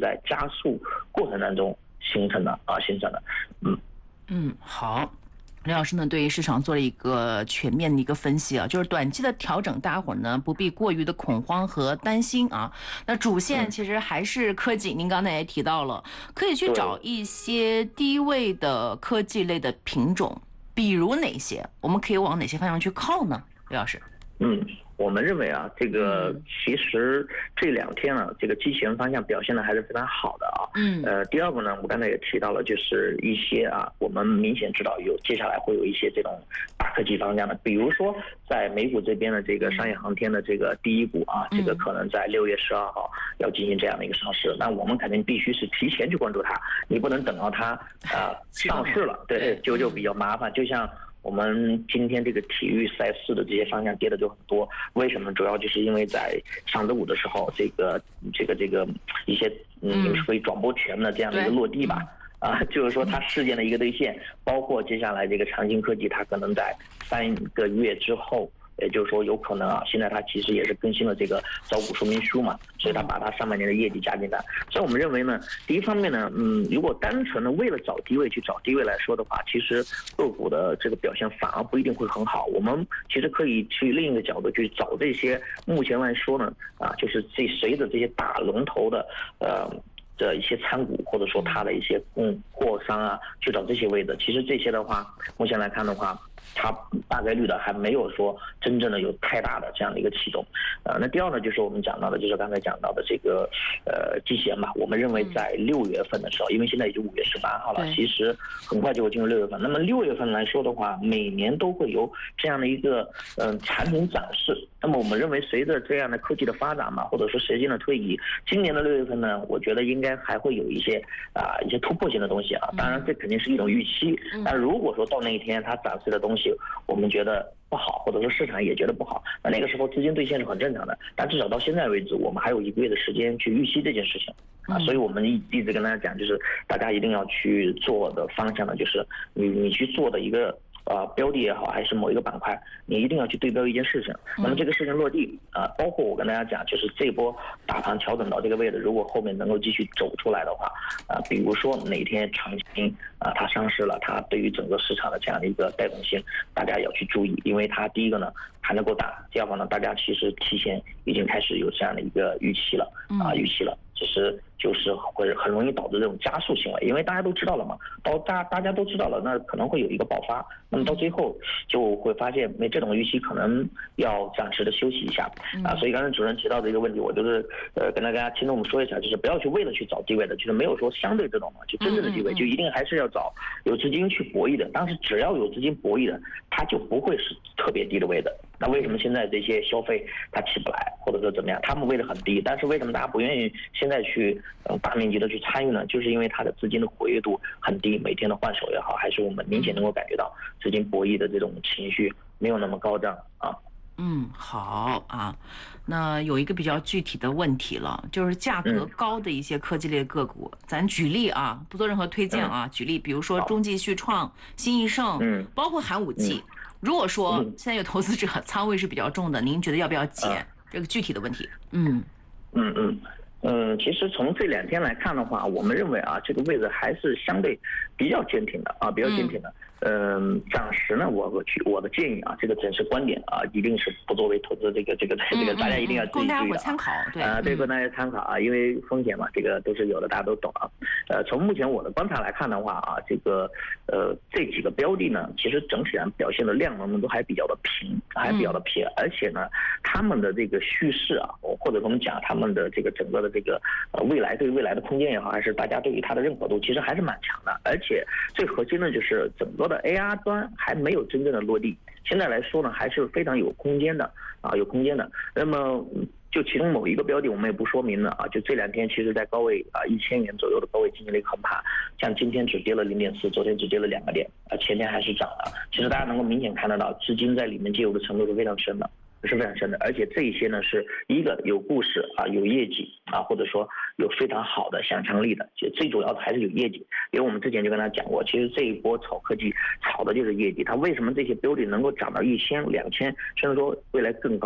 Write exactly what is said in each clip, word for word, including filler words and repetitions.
在加速过程当中形成的啊，形成的。嗯嗯，好。刘老师呢，对于市场做了一个全面的一个分析啊，就是短期的调整，大家伙呢不必过于的恐慌和担心啊。那主线其实还是科技，您刚才也提到了，可以去找一些低位的科技类的品种，比如哪些？我们可以往哪些方向去靠呢？刘老师？ 嗯，我们认为啊，这个其实这两天呢，这个机器人方向表现的还是非常好的啊。 嗯。 呃，第二个呢，我刚才也提到了，就是一些啊，我们明显知道有接下来会有一些这种大科技方向的，比如说在美股这边的这个商业航天的这个第一股啊，这个可能在六月十二号要进行这样的一个上市，那我们肯定必须是提前去关注它，你不能等到它呃上市了，对，就就比较麻烦，就像。我们今天这个体育赛事的这些方向跌的就很多，为什么？主要就是因为在上周五的时候，这个这个这个一些嗯属于转播权的这样的一个落地吧，啊，就是说它事件的一个兑现，包括接下来这个长兴科技，它可能在三个月之后。也就是说，有可能啊，现在它其实也是更新了这个招股说明书嘛，所以它把它上半年的业绩加进来。所以我们认为呢，第一方面呢，嗯，如果单纯的为了找低位去找低位来说的话，其实个股的这个表现反而不一定会很好。我们其实可以去另一个角度去找这些，目前来说呢，啊，就是这随着这些大龙头的呃。的一些参股，或者说它的一些供货商啊，去找这些位置。其实这些的话，目前来看的话，它大概率的还没有说真正的有太大的这样的一个启动。呃，那第二呢，就是我们讲到的，就是刚才讲到的这个呃机器人吧。我们认为在六月份的时候，因为现在已经五月十八号了，其实很快就会进入六月份。那么六月份来说的话，每年都会有这样的一个嗯、呃、产品展示。那么我们认为，随着这样的科技的发展嘛，或者说时间的推移，今年的六月份呢，我觉得应该还会有一些啊、呃、一些突破性的东西啊。当然，这肯定是一种预期。但如果说到那一天它展示的东西，我们觉得不好，或者说市场也觉得不好，那那个时候资金兑现是很正常的。但至少到现在为止，我们还有一个月的时间去预期这件事情啊。所以我们一一直跟大家讲，就是大家一定要去做的方向呢，就是你你去做的一个。呃，标的也好，还是某一个板块，你一定要去对标一件事情。那么这个事情落地啊、呃，包括我跟大家讲，就是这波大盘调整到这个位置，如果后面能够继续走出来的话，啊、呃，比如说哪天长兴啊它上市了，它对于整个市场的这样的一个带动性，大家要去注意，因为它第一个呢盘得够大，第二个呢大家其实提前已经开始有这样的一个预期了啊、呃，预期了。其实就是会很容易导致这种加速行为，因为大家都知道了嘛，到大大家都知道了，那可能会有一个爆发，那么到最后就会发现，那这种预期可能要暂时的休息一下啊。所以刚才主任提到的一个问题，我就是呃跟大家听众们说一下，就是不要去为了去找低位的，就是没有说相对这种嘛，就真正的低位，就一定还是要找有资金去博弈的。但是只要有资金博弈的，它就不会是特别低的位的。那为什么现在这些消费它起不来，或者说怎么样？他们位置很低，但是为什么大家不愿意现在去呃大面积的去参与呢？就是因为它的资金的活跃度很低，每天的换手也好，还是我们明显能够感觉到资金博弈的这种情绪没有那么高涨啊。 嗯，好啊。那有一个比较具体的问题了，就是价格高的一些科技类个股，嗯、咱举例啊，不做任何推荐啊，嗯、举例，比如说中继续创、新易盛，嗯，包括寒武纪。嗯如果说现在有投资者仓位是比较重的，您觉得要不要减？这个具体的问题。嗯嗯嗯嗯，其实从这两天来看的话，我们认为啊，这个位置还是相对比较坚挺的啊，比较坚挺的。嗯，暂时呢，我我我的建议啊，这个只是观点啊，一定是不作为投资这个这个这个，大家一定要自己注意的参考。对啊，对，供大家参考啊，因为风险嘛，这个都是有的，大家都懂啊。呃，从目前我的观察来看的话啊，这个呃这几个标的呢，其实整体上表现的量能都还比较的平，还比较的平，而且呢，他们的这个叙事啊，或者我们讲他们的这个整个的这个呃未来对未来的空间也好，还是大家对于它的认可度，其实还是蛮强的。而且最核心的就是整个的 A R 端还没有真正的落地，现在来说呢，还是非常有空间的啊，有空间的。那么就其中某一个标的，我们也不说明了啊，就这两天其实在高位啊一千元左右的高位进行了一个横盘，像今天只跌了零点四，昨天只跌了两个点，啊前天还是涨的。其实大家能够明显看得到，资金在里面介入的程度是非常深的。是非常深的，而且这一些呢是一个有故事啊，有业绩啊，或者说有非常好的想象力的，就最主要的还是有业绩。因为我们之前就跟他讲过，其实这一波炒科技炒的就是业绩。它为什么这些标的能够涨到一千、两千，甚至说未来更高？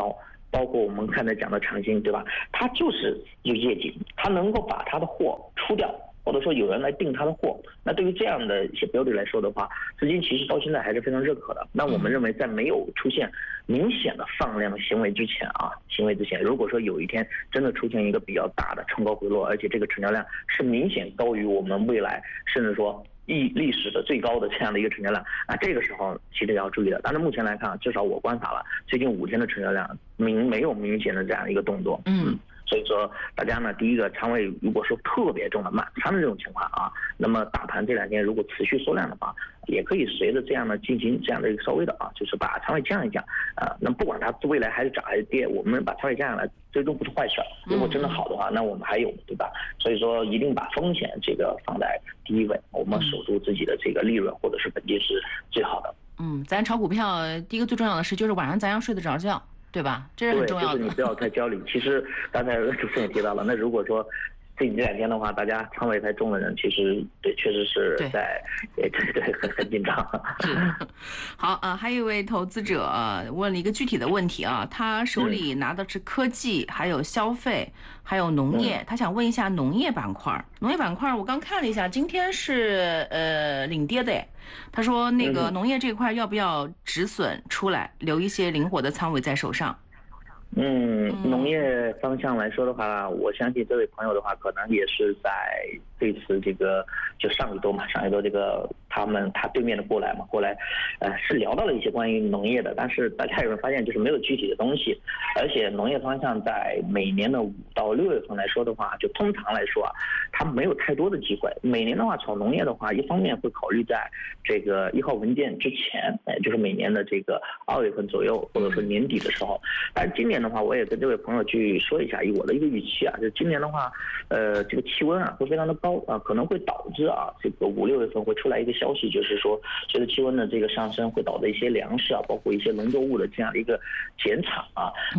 包括我们刚才讲的长兴，对吧？它就是有业绩，它能够把它的货出掉，或者说有人来订它的货。那对于这样的一些标的来说的话，资金其实到现在还是非常认可的。那我们认为，在没有出现明显的放量行为之前啊，行为之前，如果说有一天真的出现一个比较大的冲高回落，而且这个成交量是明显高于我们未来甚至说历历史的最高的这样的一个成交量啊，这个时候其实要注意的。但是目前来看，至少我观察了最近五天的成交量，明没有明显的这样一个动作。嗯。所以说，大家呢，第一个仓位如果说特别重的满仓的这种情况啊，那么大盘这两天如果持续缩量的话，也可以随着这样的进行这样的一个稍微的啊，就是把仓位降一降啊。那不管它未来还是涨还是跌，我们把仓位降下来，最终不是坏事。如果真的好的话，那我们还有，对吧？所以说，一定把风险这个放在第一位，我们守住自己的这个利润或者是本金是最好的。 嗯，咱炒股票第一个最重要的是，就是晚上咱要睡得着觉。对吧？这是很重要的。 对，就是你不要太焦虑。其实刚才主持人也提到了，那如果说这这两天的话，大家仓位太重的人，其实对，确实是在对对对很很紧张。 好啊、呃，还有一位投资者、呃、问了一个具体的问题啊，他手里拿的是科技，嗯、还有消费，还有农业，嗯、他想问一下农业板块。农业板块我刚看了一下，今天是呃领跌的诶。他说那个农业这块要不要止损出来，留一些灵活的仓位在手上？ 嗯，农业方向来说的话，我相信这位朋友的话，可能也是在这次这个就上一周嘛，上一周这个他们他对面的过来嘛，过来，呃，是聊到了一些关于农业的，但是大家有没有发现，就是没有具体的东西，而且农业方向在每年的五到六月份来说的话，就通常来说啊，它没有太多的机会。每年的话，炒农业的话，一方面会考虑在这个一号文件之前，哎，就是每年的这个二月份左右，或者说年底的时候，但今年的话，我也跟这位朋友去说一下，以我的一个预期啊，就今年的话，呃，这个气温啊会非常的高啊，可能会导致啊这个五六月份会出来一个消息，就是说随着气温的这个上升，会导致一些粮食啊，包括一些农作物的这样的一个减产啊。